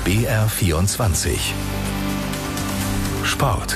BR24 Sport.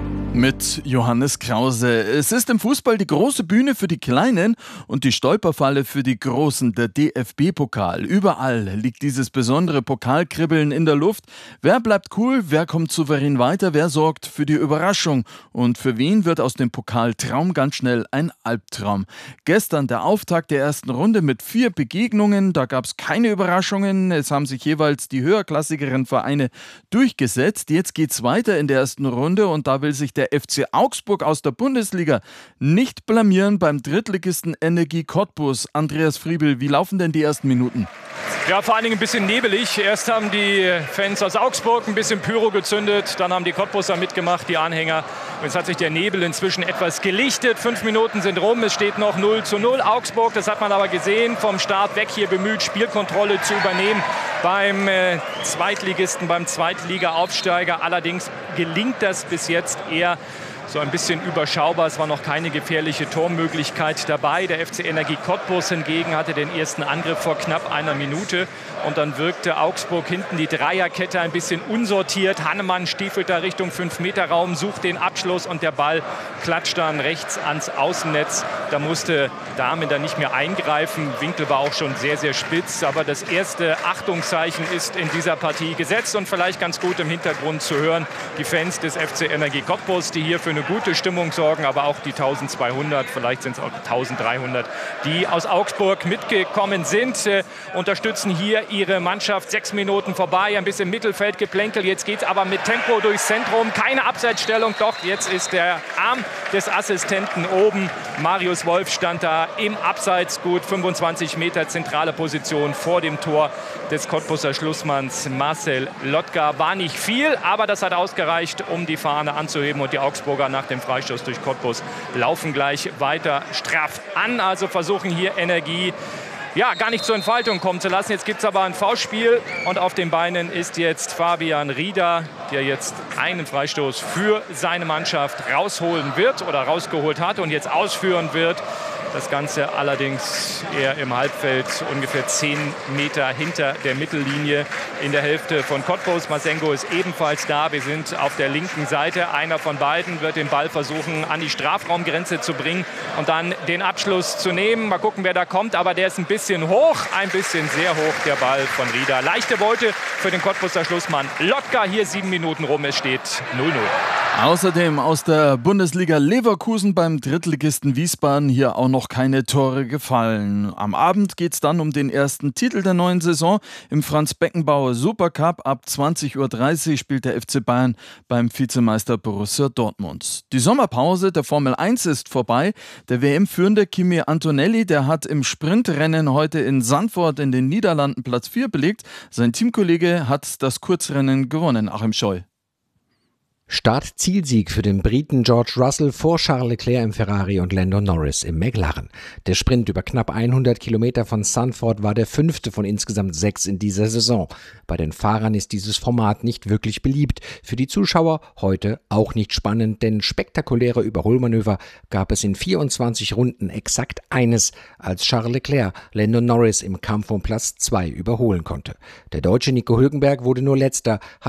Mit Johannes Krause. Es ist im Fußball die große Bühne für die Kleinen und die Stolperfalle für die Großen, der DFB-Pokal. Überall liegt dieses besondere Pokalkribbeln in der Luft. Wer bleibt cool, wer kommt souverän weiter, wer sorgt für die Überraschung? Und für wen wird aus dem Pokaltraum ganz schnell ein Albtraum? Gestern der Auftakt der ersten Runde mit 4 Begegnungen. Da gab es keine Überraschungen. Es haben sich jeweils die höherklassigeren Vereine durchgesetzt. Jetzt geht's weiter in der ersten Runde und da will sich der FC Augsburg aus der Bundesliga nicht blamieren beim Drittligisten Energie Cottbus. Andreas Friebel, wie laufen denn die ersten Minuten? Ja, vor allen Dingen ein bisschen nebelig. Erst haben die Fans aus Augsburg ein bisschen Pyro gezündet, dann haben die Cottbuser mitgemacht, die Anhänger. Und jetzt hat sich der Nebel inzwischen etwas gelichtet. 5 Minuten sind rum, es steht noch 0:0. Augsburg, das hat man aber gesehen, vom Start weg hier bemüht, Spielkontrolle zu übernehmen beim Zweitligisten, beim Zweitliga-Aufsteiger. Allerdings gelingt das bis jetzt eher so ein bisschen überschaubar. Es war noch keine gefährliche Tormöglichkeit dabei. Der FC Energie Cottbus hingegen hatte den ersten Angriff vor knapp einer Minute. Und dann wirkte Augsburg hinten die Dreierkette ein bisschen unsortiert. Hannemann stiefelt da Richtung 5-Meter-Raum, sucht den Abschluss und der Ball klatscht dann rechts ans Außennetz. Da musste Dahmen dann nicht mehr eingreifen. Winkel war auch schon sehr, sehr spitz. Aber das erste Achtungszeichen ist in dieser Partie gesetzt und vielleicht ganz gut im Hintergrund zu hören. Die Fans des FC Energie Cottbus, die hier für eine gute Stimmung sorgen, aber auch die 1200, vielleicht sind es auch 1300, die aus Augsburg mitgekommen sind, unterstützen hier ihre Mannschaft. 6 Minuten vorbei, ein bisschen Mittelfeldgeplänkel. Jetzt geht es aber mit Tempo durchs Zentrum. Keine Abseitsstellung, doch jetzt ist der Arm des Assistenten oben. Marius Wolf stand da im Abseits, gut 25 Meter zentrale Position vor dem Tor des Cottbuser Schlussmanns Marcel Lotka. War nicht viel, aber das hat ausgereicht, um die Fahne anzuheben, und die Augsburger nach dem Freistoß durch Cottbus laufen gleich weiter straff an. Also versuchen hier Energie gar nicht zur Entfaltung kommen zu lassen. Jetzt gibt es aber ein Foulspiel und auf den Beinen ist jetzt Fabian Rieder, der jetzt einen Freistoß für seine Mannschaft rausholen wird oder rausgeholt hat und jetzt ausführen wird. Das Ganze allerdings eher im Halbfeld, ungefähr 10 Meter hinter der Mittellinie in der Hälfte von Cottbus. Masengo ist ebenfalls da. Wir sind auf der linken Seite. Einer von beiden wird den Ball versuchen, an die Strafraumgrenze zu bringen und dann den Abschluss zu nehmen. Mal gucken, wer da kommt. Aber der ist ein bisschen hoch, ein bisschen sehr hoch, der Ball von Rieder. Leichte Beute für den Cottbuser Schlussmann Lotka. Hier 7 Minuten rum. Es steht 0:0. Außerdem aus der Bundesliga Leverkusen beim Drittligisten Wiesbaden hier auch noch keine Tore gefallen. Am Abend geht es dann um den ersten Titel der neuen Saison. Im Franz-Beckenbauer Supercup ab 20:30 Uhr spielt der FC Bayern beim Vizemeister Borussia Dortmund. Die Sommerpause der Formel 1 ist vorbei. Der WM-Führende Kimi Antonelli, der hat im Sprintrennen heute in Zandvoort in den Niederlanden Platz 4 belegt. Sein Teamkollege hat das Kurzrennen gewonnen. Achim Scheu. Start-Zielsieg für den Briten George Russell vor Charles Leclerc im Ferrari und Lando Norris im McLaren. Der Sprint über knapp 100 Kilometer von Zandvoort war der 5. von insgesamt 6 in dieser Saison. Bei den Fahrern ist dieses Format nicht wirklich beliebt. Für die Zuschauer heute auch nicht spannend, denn spektakuläre Überholmanöver gab es in 24 Runden exakt eines, als Charles Leclerc Lando Norris im Kampf um Platz 2 überholen konnte. Der Deutsche Nico Hülkenberg wurde nur Letzter,